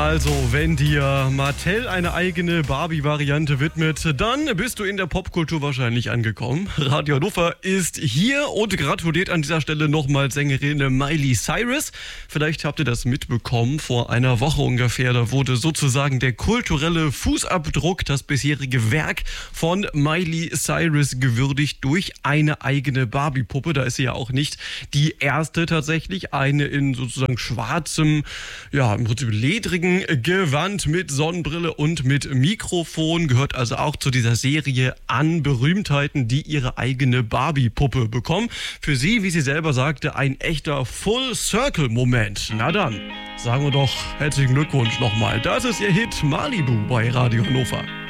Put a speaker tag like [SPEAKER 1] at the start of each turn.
[SPEAKER 1] Also, wenn dir Mattel eine eigene Barbie-Variante widmet, dann bist du in der Popkultur wahrscheinlich angekommen. Radio Hannover ist hier und gratuliert an dieser Stelle nochmal Sängerin Miley Cyrus. Vielleicht habt ihr das mitbekommen, vor einer Woche ungefähr, da wurde sozusagen der kulturelle Fußabdruck, das bisherige Werk von Miley Cyrus gewürdigt durch eine eigene Barbie-Puppe. Da ist sie ja auch nicht die erste tatsächlich, eine in sozusagen schwarzem, ja im Prinzip ledrigen Gewand mit Sonnenbrille und mit Mikrofon, gehört also auch zu dieser Serie an Berühmtheiten, die ihre eigene Barbie-Puppe bekommen. Für sie, wie sie selber sagte, ein echter Full-Circle-Moment. Na dann, sagen wir doch herzlichen Glückwunsch nochmal. Das ist ihr Hit Malibu bei Radio Hannover.